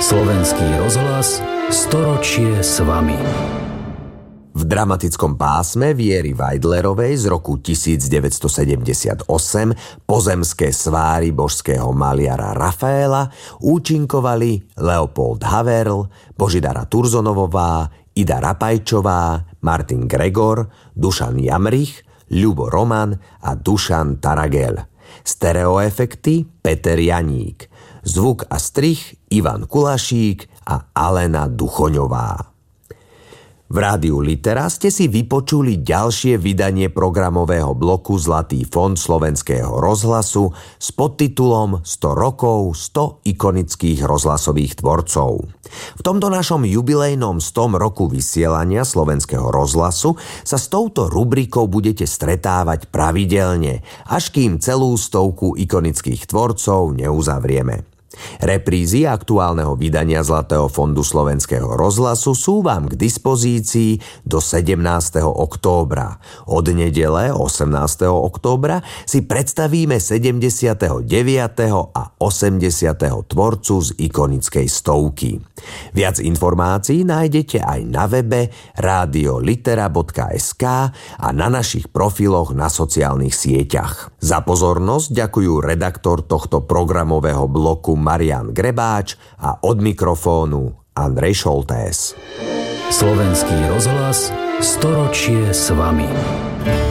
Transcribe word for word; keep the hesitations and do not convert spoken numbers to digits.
Slovenský rozhlas storočie s vami. V dramatickom pásme Viery Weidlerovej z roku devätnásťsedemdesiatosem Pozemské sváry božského maliara Rafaela účinkovali Leopold Haverl, Božidara Turzonovová, Ida Rapajčová, Martin Gregor, Dušan Jamrich, Ľubo Roman a Dušan Taragel. Stereoefekty Peter Janík. Zvuk a strih Ivan Kulašík a Alena Duchoňová. V rádiu Litera ste si vypočuli ďalšie vydanie programového bloku Zlatý fond Slovenského rozhlasu s podtitulom sto rokov, sto ikonických rozhlasových tvorcov. V tomto našom jubilejnom stom roku vysielania Slovenského rozhlasu sa s touto rubrikou budete stretávať pravidelne, až kým celú stovku ikonických tvorcov neuzavrieme. Reprízy aktuálneho vydania Zlatého fondu Slovenského rozhlasu sú vám k dispozícii do sedemnásteho októbra. Od nedele osemnásteho októbra si predstavíme sedemdesiateho deviateho a osemdesiateho tvorcu z ikonickej stovky. Viac informácií nájdete aj na webe radiolitera bodka es ká a na našich profiloch na sociálnych sieťach. Za pozornosť ďakujú redaktor tohto programového bloku Marián Grebáč a od mikrofónu Andrej Šoltés. Slovenský rozhlas storočie s vami.